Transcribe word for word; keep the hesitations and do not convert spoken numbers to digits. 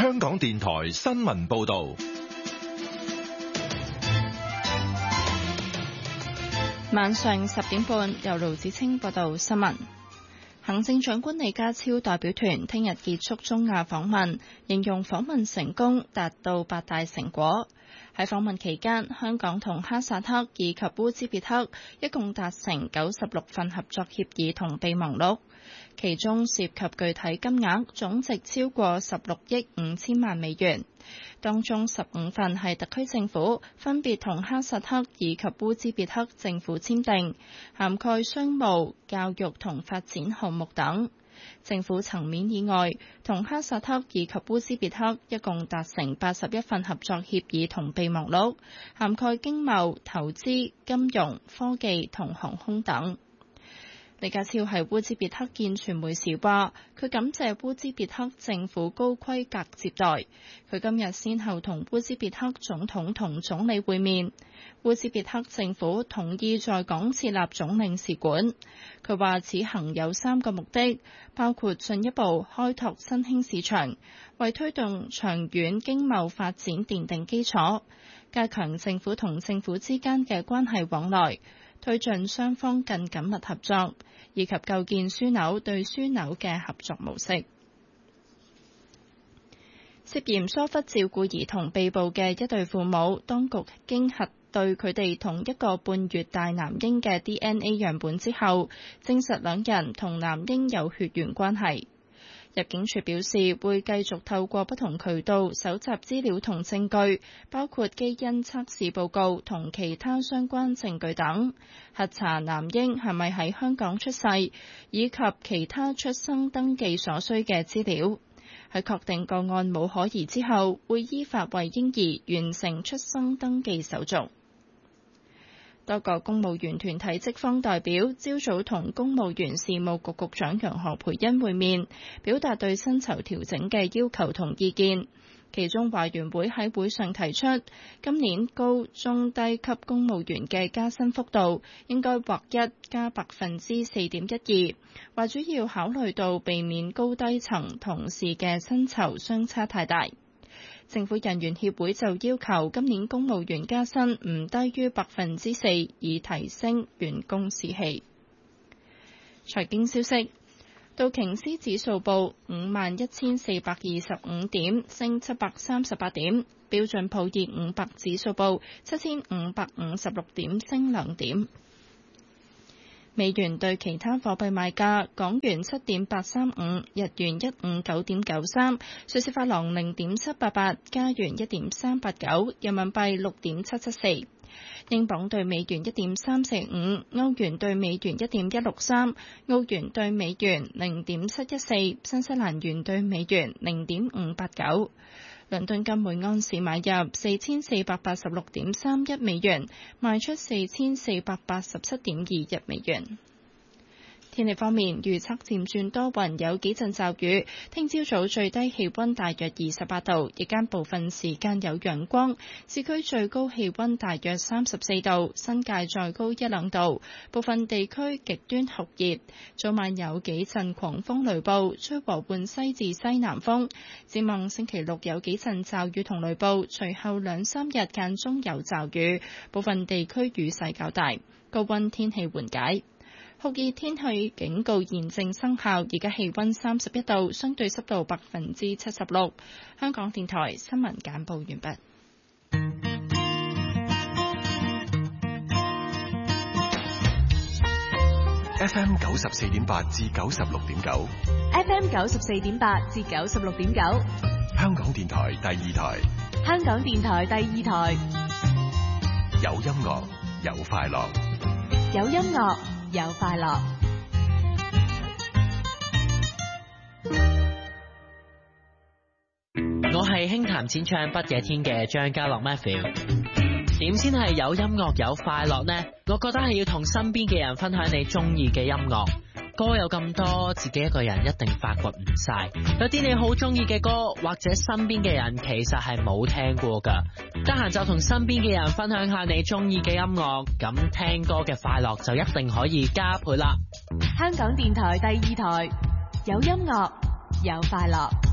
香港電台新聞報道。 晚上十點半，由盧子清報道新聞。行政長官李家超代表團聽日結束中亞訪問，形容訪問成功，達到八大成果。喺訪問期間，香港同哈薩克以及烏茲別克一共達成九十六份合作協議同備忘錄，其中涉及具體金額總值超過十六億五千萬美元。當中十五份係特區政府分別同哈薩克以及烏茲別克政府簽訂，涵蓋商務、教育同發展項目等。政府層面以外，同哈薩克以及烏茲別克一共達成八十一份合作協議同備忘錄，涵蓋經貿、投資、金融、科技同航空等。李家超喺烏茲別克見傳媒時話，佢感謝烏茲別克政府高規格接待。佢今日先後同烏茲別克總統同總理會面，烏茲別克政府同意在港設立總領事館。佢話此行有三個目的，包括進一步開拓新興市場，為推動長遠經貿發展奠定基礎，加強政府同政府之間嘅關係往來，推進雙方更緊密合作，以及構建樞紐對樞紐嘅合作模式。涉嫌疏忽照顧兒童被捕嘅一對父母，當局經核對佢哋同一個半月大男嬰嘅 D N A 樣本之後，證實兩人同男嬰有血緣關係。入境處表示會繼續透過不同渠道搜集資料同證據，包括基因測試報告同其他相關證據等，核查男嬰係咪喺香港出世，以及其他出生登記所需嘅資料。喺確定個案冇可疑之後，會依法為嬰兒完成出生登記手續。多個公務員團體職方代表朝早同公務員事務局局長楊何蓓茵會面，表達對薪酬調整嘅要求同意見。其中華員會喺會上提出，今年高中低級公務員嘅加薪幅度應該劃一加百分之四點一二，話主要考慮到避免高低層同事嘅薪酬相差太大。政府人員協會就要求今年公務員加薪唔低於百分之四，以提升員工士氣。財經消息，道瓊斯指數報五萬一千四百二十五點，升七百三十八點；標準普爾五百指數報七千五百五十六點，升兩點。美元對其他貨幣賣價：港元七點八三五，日元一五九點九三，瑞士法郎零點七八八，加元一點三八九，人民幣六點七七四，英鎊對美元一點三四五，歐元對美元一點一六三，澳元對美元零點七一四，新西蘭元對美元零點五八九。倫敦金每安士買入四千四百八十六點三一美元，賣出四千四百八十七點二一美元。天氣方面，預測漸轉多雲，有幾陣驟雨。聽朝早最低氣溫大約二十八度，日間部分時間有陽光。市區最高氣溫大約三十四度，新界再高一兩度。部分地區極端酷熱，早晚有幾陣狂風雷暴，吹和緩西至西南風。展望星期六有幾陣驟雨同雷暴，隨後兩三日間中有驟雨，部分地區雨勢較大。高溫天氣緩解。酷熱天氣警告現正生效，而家氣溫三十一度，相對濕度百分之七十六。香港電台新聞簡報完畢。 F M 九十四點八至九十六點九 ，F M 九十四點八至九十六點九， 香港電台第二台， 香港電台第二台， 有音樂有快樂， 有音樂。有快樂。 我係輕彈淺唱不夜天嘅張家樂 Matthew。點先係有音樂有快樂呢？我覺得係要同身邊嘅人分享你中意嘅音樂。歌有咁多，自己一個人一定發掘唔晒。有啲你好中意嘅歌，或者身邊嘅人其實係冇聽過噶。得閒就同身邊嘅人分享下你中意嘅音樂，咁聽歌嘅快樂就一定可以加倍啦。 香港電台第二台，有音樂有快樂。